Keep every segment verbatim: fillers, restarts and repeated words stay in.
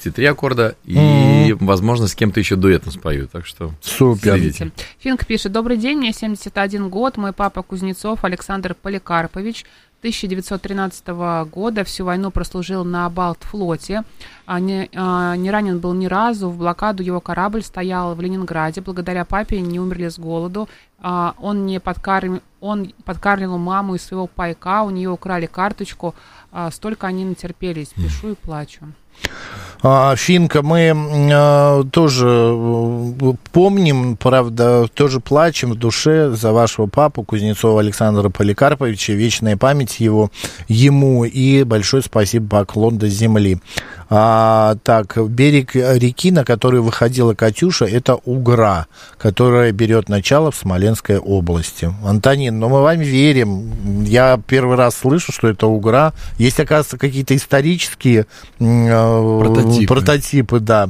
шести три аккорда, и, mm-hmm. возможно, с кем-то еще дуэтом спою, так что супер. Следите. Финк пишет: добрый день, мне семьдесят один год, мой папа Кузнецов Александр Поликарпович, тысяча девятьсот тринадцатого года, всю войну прослужил на Балтфлоте, а не, а, не ранен был ни разу, в блокаду его корабль стоял в Ленинграде, благодаря папе не умерли с голоду, а, он, не подкарм... он подкармливал маму из своего пайка, у нее украли карточку, а, столько они натерпелись, пишу и плачу. Финка, мы э, тоже помним, правда, тоже плачем в душе за вашего папу Кузнецова Александра Поликарповича, вечная память его, ему, и большое спасибо, поклон до земли. А, так, берег реки, на который выходила Катюша, это Угра, которая берет начало в Смоленской области. Антонин, ну мы вам верим. Я первый раз слышу, что это Угра. Есть, оказывается, какие-то исторические э, прототипы. прототипы, да.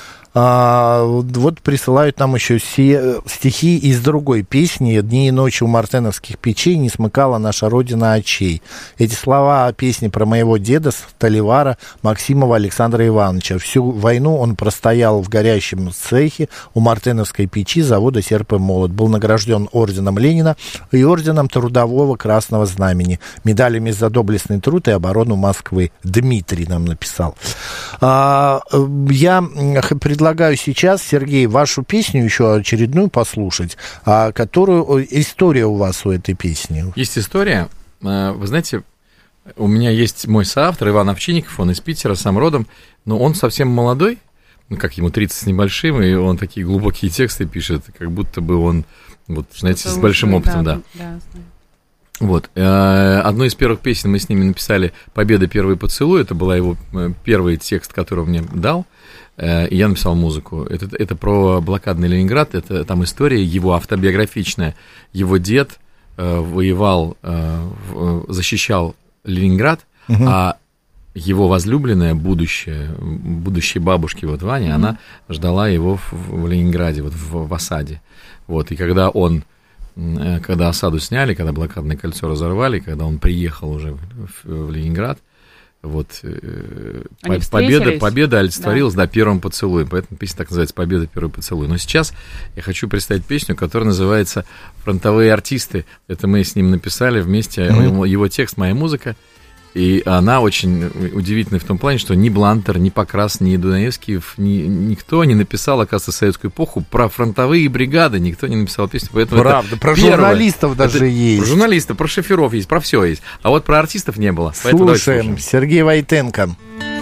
А, вот присылают нам еще си, стихи из другой песни «Дни и ночи у мартеновских печей не смыкала наша родина очей». Эти слова песни про моего деда Столивара Максимова Александра Ивановича. Всю войну он простоял в горящем цехе у мартеновской печи завода «Серп и молот». Был награжден орденом Ленина и орденом Трудового Красного Знамени, медалями за доблестный труд и оборону Москвы. Дмитрий нам написал. А, я предлагаю Предлагаю сейчас, Сергей, вашу песню еще очередную послушать, а, которую история у вас у этой песни. Есть история. Вы знаете, у меня есть мой соавтор Иван Овчинников, он из Питера, сам родом, но он совсем молодой, ну, как ему тридцать с небольшим, и он такие глубокие тексты пишет, как будто бы он, вот, знаете, что-то с большим опытом, да. да. да Вот. Одну из первых песен мы с ними написали «Победа, первый поцелуй», это был его первый текст, который он мне дал. И я написал музыку. Это, это про блокадный Ленинград, это там история его автобиографичная. Его дед э, воевал, э, защищал Ленинград, угу. а его возлюбленная, будущая, будущей бабушки, вот Ваня, угу. она ждала его в, в Ленинграде, вот в, в осаде. Вот, и когда он, когда осаду сняли, когда блокадное кольцо разорвали, когда он приехал уже в, в Ленинград, вот, Они победа, победа олицетворилась, да. да, первым поцелуем, поэтому песня так называется «Победа, первый поцелуй». Но сейчас я хочу представить песню, которая называется «Фронтовые артисты». Это мы с ним написали вместе, mm-hmm. его текст, моя музыка. И она очень удивительная в том плане, что ни Блантер, ни Покрас, ни Дунаевский, ни, никто не написал, оказывается, в советскую эпоху про фронтовые бригады, никто не написал песню. Поэтому правда, про первое. Журналистов даже это, есть. Про журналистов, про шоферов есть, про все есть. А вот про артистов не было. Слушаем, Сергей Войтенко.